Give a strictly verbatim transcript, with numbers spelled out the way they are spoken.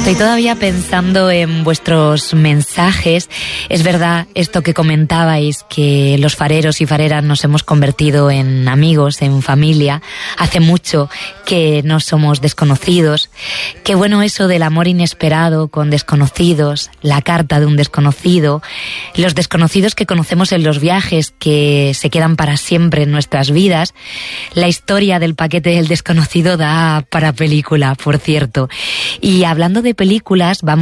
Estoy todavía pensando en vuestros mensajes. Es verdad esto que comentabais, que los fareros y fareras nos hemos convertido en amigos, en familia. Hace mucho que no somos desconocidos. Qué bueno eso del amor inesperado con desconocidos, la carta de un desconocido, los desconocidos que conocemos en los viajes que se quedan para siempre en nuestras vidas. La historia del paquete del desconocido da para película, por cierto. Y hablando de películas, vamos